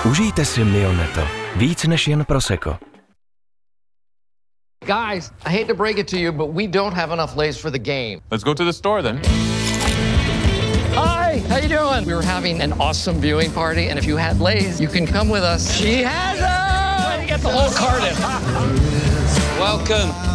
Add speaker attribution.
Speaker 1: Užijte si Mionneto. Víc než jen prosecco.
Speaker 2: Guys, I hate to break it to you, but we don't have enough Lay's for the game.
Speaker 3: Let's go to the store then.
Speaker 2: Hi, how you doing? We were having an awesome viewing party, and if you had Lay's, you can come with us. She has them! Way to get the whole carton.
Speaker 4: Welcome